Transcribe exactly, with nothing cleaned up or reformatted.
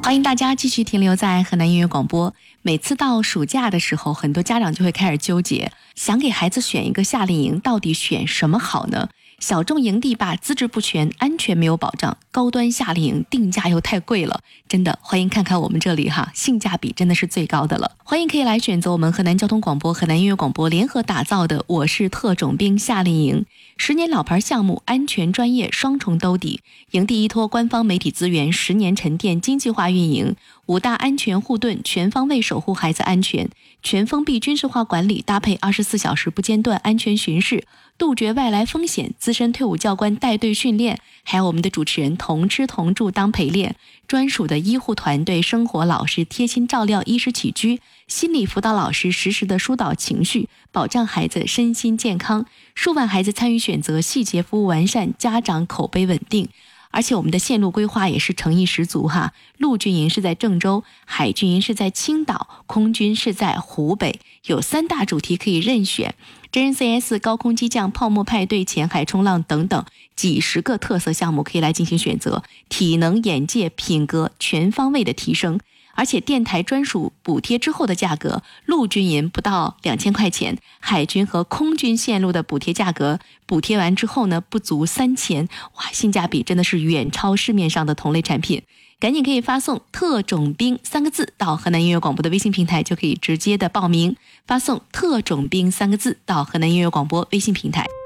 欢迎大家继续停留在河南音乐广播。每次到暑假的时候，很多家长就会开始纠结，想给孩子选一个夏令营，到底选什么好呢？小众营地吧，资质不全，安全没有保障；高端夏令营定价又太贵了。真的，欢迎看看我们这里哈，性价比真的是最高的了。欢迎可以来选择我们河南交通广播、河南音乐广播联合打造的我是特种兵夏令营，十年老牌项目，安全专业双重兜底，营地依托官方媒体资源，十年沉淀经济化运营，五大安全护盾，全方位守护孩子安全，全封闭军事化管理，搭配二十四小时不间断安全巡视，杜绝外来风险，资深退伍教官带队训练，还有我们的主持人同吃同住当陪练，专属的医护团队，生活老师贴心照料衣食起居，心理辅导老师实时的疏导情绪，保障孩子身心健康，数万孩子参与选择，细节服务完善，家长口碑稳定。而且我们的线路规划也是诚意十足哈，陆军营是在郑州，海军营是在青岛，空军是在湖北，有三大主题可以任选，真人 C S、 高空机降、泡沫派对、浅海冲浪等等几十个特色项目可以来进行选择，体能、眼界、品格全方位的提升。而且电台专属补贴之后的价格，陆军营不到两千块钱，海军和空军线路的补贴价格，补贴完之后呢，不足三千，哇，性价比真的是远超市面上的同类产品。赶紧可以发送特种兵三个字到河南音乐广播的微信平台，就可以直接的报名，发送特种兵三个字到河南音乐广播微信平台。